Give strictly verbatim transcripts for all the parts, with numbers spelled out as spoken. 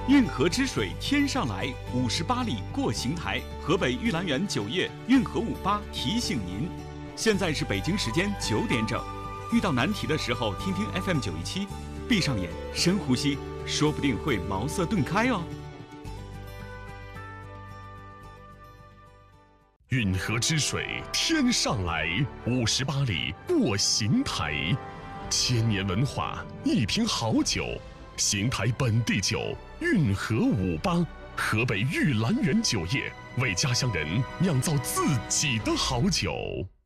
运河之水天上来，五十八里过邢台。河北玉兰园酒业运河五八提醒您，现在是北京时间九点整。遇到难题的时候，听听 F M 九一七，闭上眼，深呼吸，说不定会茅塞顿开哦。 运河之水天上来，五十八里过邢台。千年文化，一瓶好酒，邢台本地酒，运河五八，河北玉兰园酒业为家乡人酿造自己的好酒。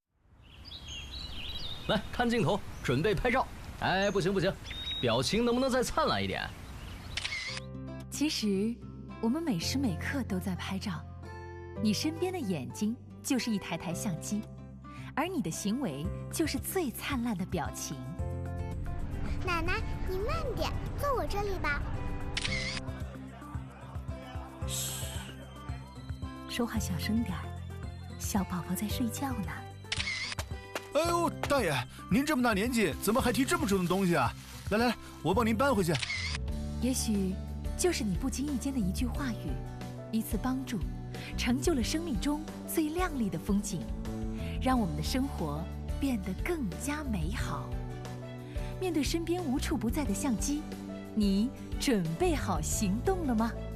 来看镜头，准备拍照。哎，不行不行，表情能不能再灿烂一点？ 其实，我们每时每刻都在拍照。你身边的眼睛就是一台台相机，而你的行为就是最灿烂的表情。 奶奶，你慢点，坐我这里吧。 嘘，说话小声点儿，小宝宝在睡觉呢。 哎呦，大爷，您这么大年纪，怎么还提这么重的东西啊？来来来，我帮您搬回去。 也许就是你不经意间的一句话语，一次帮助，成就了生命中最亮丽的风景，让我们的生活变得更加美好。面对身边无处不在的相机，你准备好行动了吗？